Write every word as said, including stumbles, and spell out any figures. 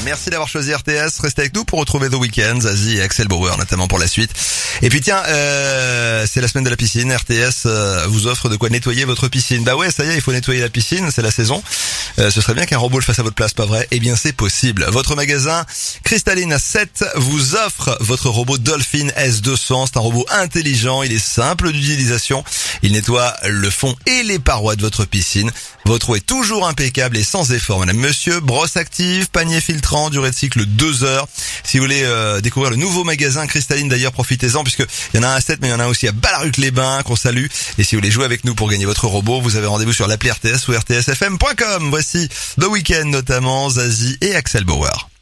Merci d'avoir choisi R T S. Restez avec nous pour retrouver The Weeknd, Zazie et Axel Bauer notamment pour la suite. Et puis tiens, euh, c'est la semaine de la piscine. R T S euh, vous offre de quoi nettoyer votre piscine. Bah ouais, ça y est, il faut nettoyer la piscine, c'est la saison. Euh, ce serait bien qu'un robot le fasse à votre place, pas vrai? Eh bien c'est possible. Votre magasin Cristalline sept vous offre votre robot Dolphin S deux cents. C'est un robot intelligent, il est simple d'utilisation. Il nettoie le fond et les parois de votre piscine. Votre eau est toujours impeccable et sans effort, madame, monsieur. Brosse active, panier filtrant, durée de cycle deux heures. Si vous voulez euh, découvrir le nouveau magasin Cristalline, d'ailleurs, profitez-en, puisque il y en a un à sept, mais il y en a un aussi à Ballaruc-les-Bains, qu'on salue. Et si vous voulez jouer avec nous pour gagner votre robot, vous avez rendez-vous sur l'appli R T S ou R T S F M point com. Voici The Weeknd, notamment, Zazie et Axel Bauer.